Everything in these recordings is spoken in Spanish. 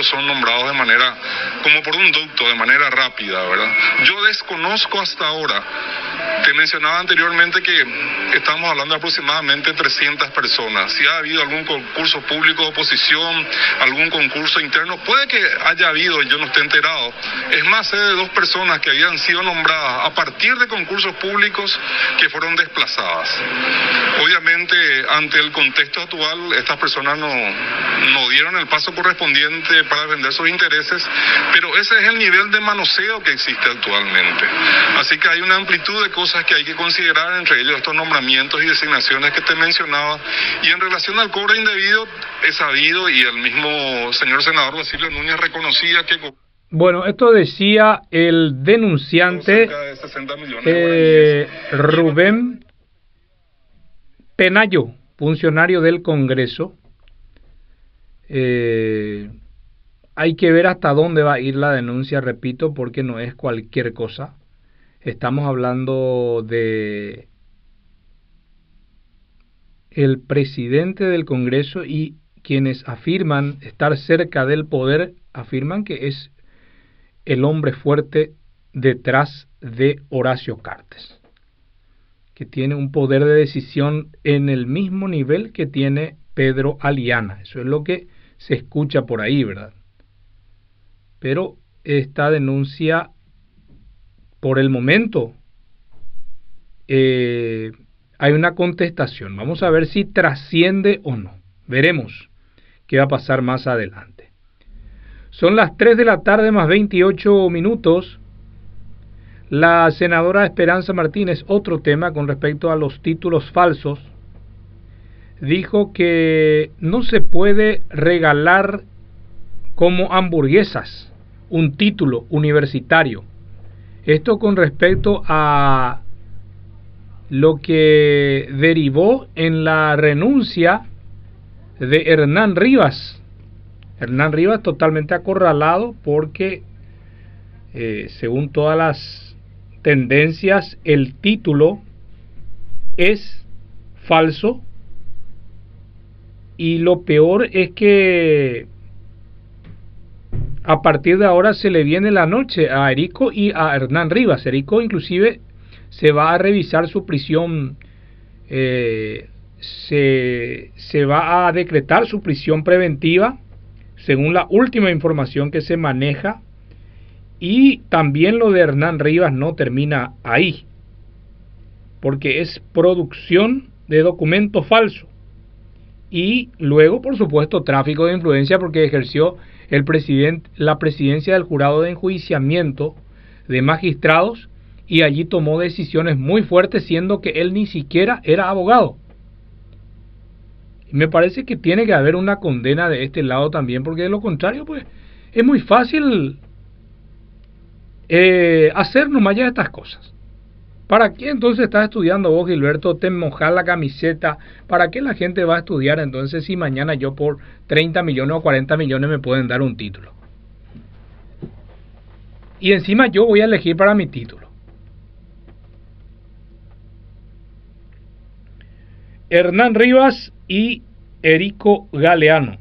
estos son nombrados de manera, como por un ducto, de manera rápida, ¿verdad? Yo desconozco hasta ahora, te mencionaba anteriormente que estamos hablando de aproximadamente 300 personas. Si ha habido algún concurso público de oposición, algún concurso interno, puede que haya habido, yo no esté enterado. Es más, sé de 2 personas que habían sido nombradas a partir de concursos públicos que fueron desplazadas. Obviamente, ante el contexto actual, estas personas no dieron el paso correspondiente para defender sus intereses, pero ese es el nivel de manoseo que existe actualmente. Así que hay una amplitud de cosas que hay que considerar, entre ellos estos nombramientos y designaciones que te mencionaba. Y en relación al cobro indebido, he sabido, y el mismo señor senador Basilio Núñez reconocía que... Bueno, esto decía el denunciante Rubén Penayo, funcionario del Congreso. Hay que ver hasta dónde va a ir la denuncia, repito, porque no es cualquier cosa. Estamos hablando de el presidente del Congreso, y quienes afirman estar cerca del poder afirman que es el hombre fuerte detrás de Horacio Cartes, que tiene un poder de decisión en el mismo nivel que tiene Pedro Aliana. Eso es lo que se escucha por ahí, ¿verdad? Pero esta denuncia, por el momento, hay una contestación. Vamos a ver si trasciende o no. Veremos qué va a pasar más adelante. Son las 3 de la tarde más 28 minutos. La senadora Esperanza Martínez, otro tema con respecto a los títulos falsos, dijo que no se puede regalar como hamburguesas un título universitario. Esto con respecto a lo que derivó en la renuncia de Hernán Rivas. Hernán Rivas totalmente acorralado porque, según todas las tendencias, el título es falso, y lo peor es que a partir de ahora se le viene la noche a Erico y a Hernán Rivas. Erico inclusive se va a revisar su prisión, se va a decretar su prisión preventiva según la última información que se maneja. Y también lo de Hernán Rivas no termina ahí, porque es producción de documento falso y luego, por supuesto, tráfico de influencia, porque ejerció la presidencia del jurado de enjuiciamiento de magistrados y allí tomó decisiones muy fuertes, siendo que él ni siquiera era abogado. Y me parece que tiene que haber una condena de este lado también, porque de lo contrario, pues, es muy fácil hacer nomás ya estas cosas. ¿Para qué entonces estás estudiando vos, Gilberto? Te mojas la camiseta. ¿Para qué la gente va a estudiar entonces si mañana yo por 30 millones o 40 millones me pueden dar un título? Y encima yo voy a elegir para mi título. Hernán Rivas y Erico Galeano.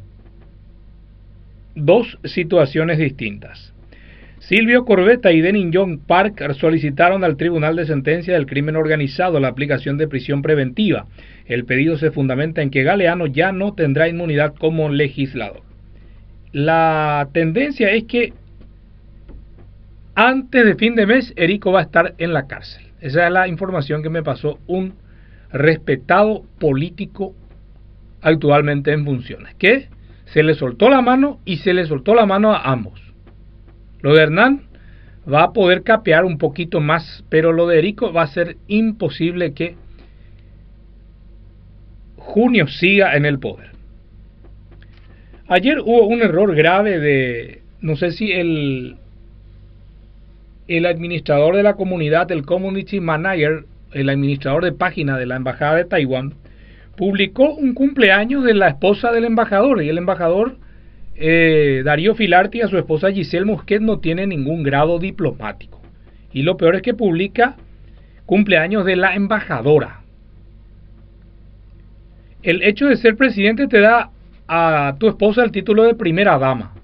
Dos situaciones distintas. Silvio Corbetta y Denin John Park solicitaron al Tribunal de Sentencia del Crimen Organizado la aplicación de prisión preventiva. El pedido se fundamenta en que Galeano ya no tendrá inmunidad como legislador. La tendencia es que antes de fin de mes Erico va a estar en la cárcel. Esa es la información que me pasó un respetado político actualmente en funciones, que se le soltó la mano, y se le soltó la mano a ambos. Lo de Hernán va a poder capear un poquito más, pero lo de Erico va a ser imposible que Junio siga en el poder. Ayer hubo un error grave de, no sé si el administrador de la comunidad, el community manager, el administrador de página de la embajada de Taiwán, publicó un cumpleaños de la esposa del embajador, y el embajador Darío Filarti, a su esposa Giselle Mosquet, no tiene ningún grado diplomático, y lo peor es que publica cumpleaños de la embajadora. El hecho de ser presidente te da a tu esposa el título de primera dama,